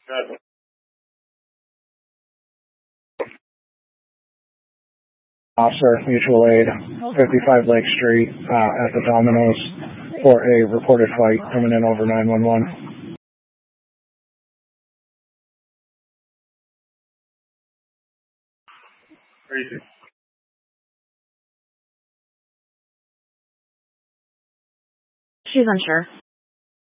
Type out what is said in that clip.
Officer, Mutual Aid, 55 Lake Street, at the Domino's for a reported fight coming in over 911. Crazy. She's unsure.